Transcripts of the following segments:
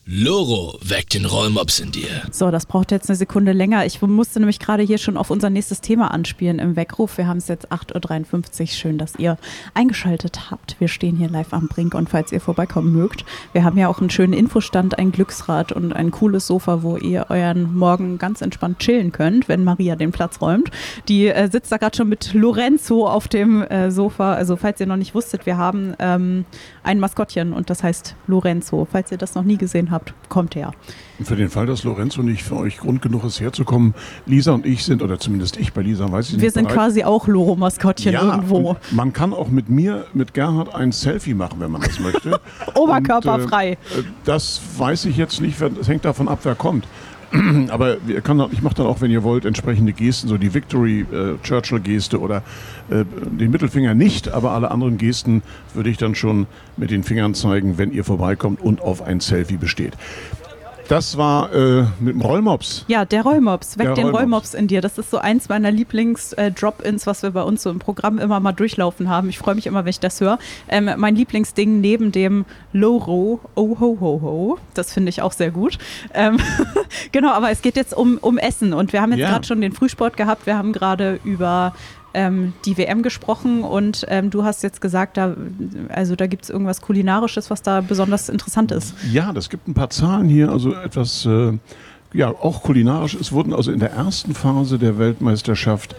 Loro weckt den Rollmops in dir. So, das braucht jetzt eine Sekunde länger. Ich musste nämlich gerade hier schon auf unser nächstes Thema anspielen im Weckruf. Wir haben es jetzt 8.53 Uhr. Schön, dass ihr eingeschaltet habt. Wir stehen hier live am Brink und falls ihr vorbeikommen mögt, wir haben ja auch einen schönen Infostand, ein Glücksrad und ein cooles Sofa, wo ihr euren Morgen ganz entspannt chillen könnt, wenn Maria den Platz räumt. Die sitzt da gerade schon mit Lorenzo auf dem Sofa. Also falls ihr noch nicht wusstet, wir haben ein Maskottchen und das heißt Lorenzo. Falls ihr das noch nie gesehen habt, kommt her. Und für den Fall, dass Lorenzo nicht für euch Grund genug ist, herzukommen, Lisa und ich sind, oder zumindest ich, bei Lisa weiß ich nicht. Wir sind quasi auch Loro-Maskottchen irgendwo. Man kann auch mit mir, mit Gerhard, ein Selfie machen, wenn man das möchte. Oberkörperfrei. Das weiß ich jetzt nicht, das hängt davon ab, wer kommt. Aber ich mache dann auch, wenn ihr wollt, entsprechende Gesten, so die Victory-Churchill-Geste oder den Mittelfinger nicht, aber alle anderen Gesten würde ich dann schon mit den Fingern zeigen, wenn ihr vorbeikommt und auf ein Selfie besteht. Das war mit dem Rollmops. Ja, der Rollmops. Weck den Rollmops in dir. Das ist so eins meiner Lieblings-Drop-Ins, was wir bei uns so im Programm immer mal durchlaufen haben. Ich freue mich immer, wenn ich das höre. Mein Lieblingsding neben dem Loro, oh ho ho ho, das finde ich auch sehr gut. Genau, aber es geht jetzt um Essen und wir haben jetzt gerade schon den Frühsport gehabt. Wir haben gerade über die WM gesprochen und du hast jetzt gesagt, da gibt es irgendwas Kulinarisches, was da besonders interessant ist. Ja, das gibt ein paar Zahlen hier, also etwas, auch kulinarisch. Es wurden also in der ersten Phase der Weltmeisterschaft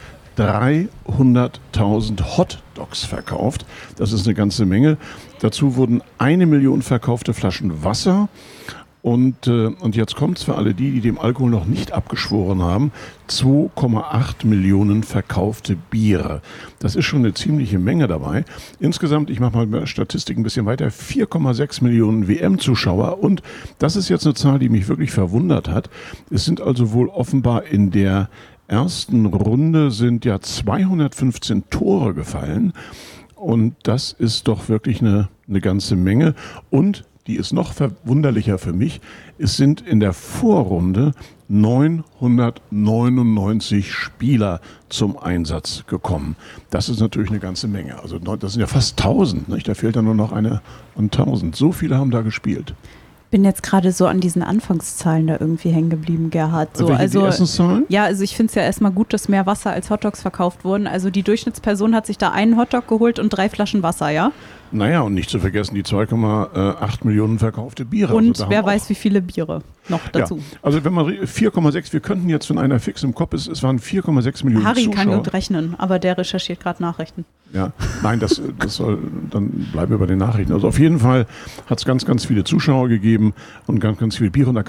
300.000 Hotdogs verkauft. Das ist eine ganze Menge. Dazu wurden 1 Million verkaufte Flaschen Wasser. Und jetzt kommt es für alle die dem Alkohol noch nicht abgeschworen haben, 2,8 Millionen verkaufte Biere. Das ist schon eine ziemliche Menge dabei. Insgesamt, ich mache mal mit Statistik ein bisschen weiter, 4,6 Millionen WM-Zuschauer. Und das ist jetzt eine Zahl, die mich wirklich verwundert hat. Es sind also wohl offenbar in der ersten Runde sind ja 215 Tore gefallen. Und das ist doch wirklich eine ganze Menge. Und die ist noch verwunderlicher für mich. Es sind in der Vorrunde 999 Spieler zum Einsatz gekommen. Das ist natürlich eine ganze Menge. Also das sind ja fast 1000. Nicht? Da fehlt ja nur noch eine an 1000. So viele haben da gespielt. Ich bin jetzt gerade so an diesen Anfangszahlen da irgendwie hängen geblieben, Gerhard. So, die Essenszahlen? Ja, also ich finde es ja erstmal gut, dass mehr Wasser als Hotdogs verkauft wurden. Also die Durchschnittsperson hat sich da einen Hotdog geholt und 3 Flaschen Wasser, ja? Naja, und nicht zu vergessen, die 2,8 Millionen verkaufte Biere. Und also wer weiß, wie viele Biere noch dazu. Ja, also wenn man 4,6, wir könnten jetzt, wenn einer fix im Kopf ist, es waren 4,6 Millionen Harry Zuschauer. kann gut rechnen, aber der recherchiert gerade Nachrichten. Ja, nein, das soll, dann bleiben wir bei den Nachrichten. Also auf jeden Fall hat es ganz, ganz viele Zuschauer gegeben und ganz, ganz viele Biere. Und da